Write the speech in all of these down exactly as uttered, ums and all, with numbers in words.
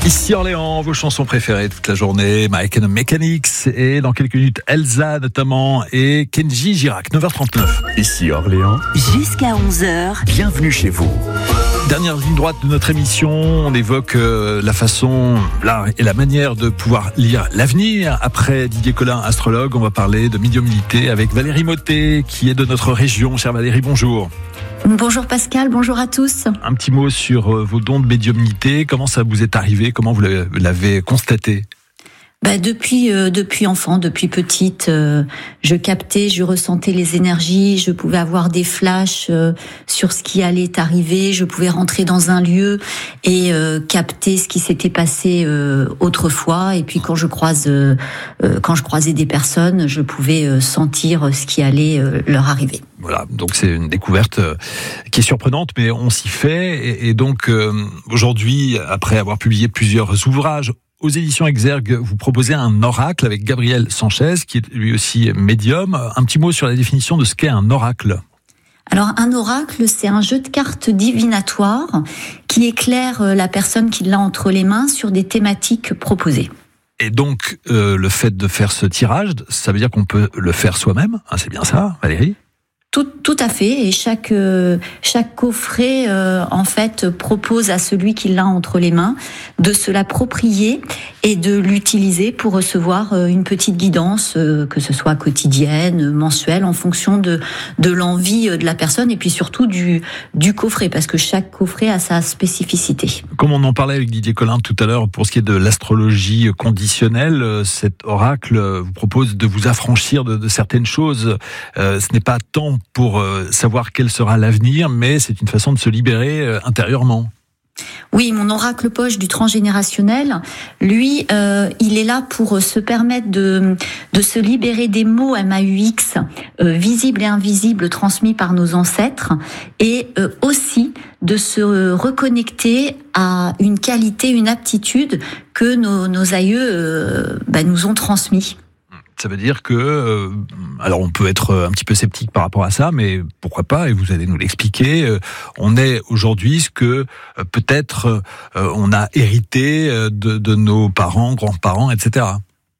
Ici Orléans, vos chansons préférées toute la journée, Mike and the Mechanics et dans quelques minutes Elsa notamment et Kenji Girac, neuf heures trente-neuf. Ici Orléans, jusqu'à onze heures. Bienvenue chez vous. Dernière ligne droite de notre émission, on évoque euh, la façon, l'art et la manière de pouvoir lire l'avenir. Après Didier Colin, astrologue, on va parler de médiumnité avec Valérie Mottet qui est de notre région. Chère Valérie, bonjour. Bonjour Pascal, bonjour à tous. Un petit mot sur vos dons de médiumnité. Comment ça vous est arrivé? Comment vous l'avez constaté? Bah depuis euh, depuis enfant, depuis petite, euh, je captais, je ressentais les énergies, je pouvais avoir des flashs euh, sur ce qui allait arriver, je pouvais rentrer dans un lieu et euh, capter ce qui s'était passé euh, autrefois. Et puis quand je croise, euh, euh, quand je croisais des personnes, je pouvais euh, sentir ce qui allait euh, leur arriver. Voilà, donc c'est une découverte qui est surprenante, mais on s'y fait. Et, et donc euh, aujourd'hui, après avoir publié plusieurs ouvrages, aux éditions Exergue, vous proposez un oracle avec Gabriel Sanchez, qui est lui aussi médium. Un petit mot sur la définition de ce qu'est un oracle. Alors, un oracle, c'est un jeu de cartes divinatoire qui éclaire la personne qui l'a entre les mains sur des thématiques proposées. Et donc, euh, le fait de faire ce tirage, ça veut dire qu'on peut le faire soi-même, hein, c'est bien ça, Valérie ? Tout, tout à fait, et chaque euh, chaque coffret euh, en fait propose à celui qui l'a entre les mains de se l'approprier et de l'utiliser pour recevoir euh, une petite guidance, euh, que ce soit quotidienne, mensuelle, en fonction de de l'envie de la personne et puis surtout du du coffret, parce que chaque coffret a sa spécificité. Comme on en parlait avec Didier Colin tout à l'heure, pour ce qui est de l'astrologie conditionnelle, cet oracle vous propose de vous affranchir de, de certaines choses. Euh, ce n'est pas tant pour euh, savoir quel sera l'avenir, mais c'est une façon de se libérer euh, intérieurement. Oui, mon oracle poche du transgénérationnel, lui, euh, il est là pour se permettre de, de se libérer des mots M A U X, euh, visibles et invisibles, transmis par nos ancêtres, et euh, aussi de se reconnecter à une qualité, une aptitude que nos, nos aïeux euh, bah, nous ont transmis. Ça veut dire que, euh, alors on peut être un petit peu sceptique par rapport à ça, mais pourquoi pas, et vous allez nous l'expliquer, euh, on est aujourd'hui ce que euh, peut-être euh, on a hérité de, de nos parents, grands-parents, et cetera.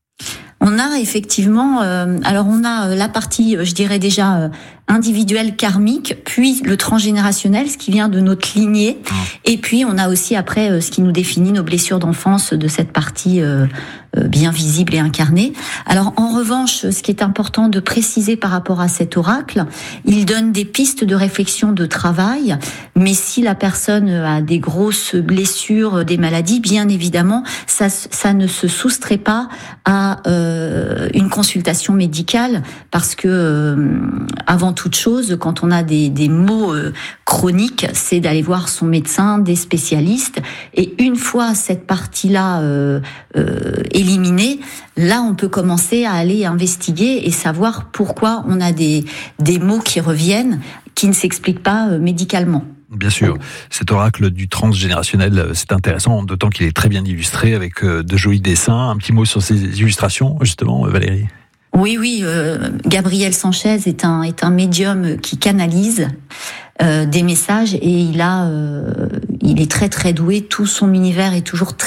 On a effectivement, euh, alors on a la partie, je dirais déjà, euh, individuelle karmique, puis le transgénérationnel, ce qui vient de notre lignée, mmh. et puis on a aussi après euh, ce qui nous définit nos blessures d'enfance de cette partie euh, euh, bien visible et incarnée. Alors en revanche, ce qui est important de préciser par rapport à cet oracle, il donne des pistes de réflexion, de travail, mais si la personne a des grosses blessures, des maladies, bien évidemment, ça, ça ne se soustrait pas à euh, une consultation médicale, parce que euh, avant toute chose, quand on a des, des maux euh, chroniques, c'est d'aller voir son médecin, des spécialistes. Et une fois cette partie-là euh, euh, éliminée, là, on peut commencer à aller investiguer et savoir pourquoi on a des, des maux qui reviennent, qui ne s'expliquent pas euh, médicalement. Bien sûr, cet oracle du transgénérationnel, c'est intéressant, d'autant qu'il est très bien illustré avec de jolis dessins. Un petit mot sur ces illustrations, justement, Valérie. Oui, oui, euh, Gabriel Sanchez est un est un médium qui canalise euh, des messages et il a euh, il est très très doué. Tout son univers est toujours très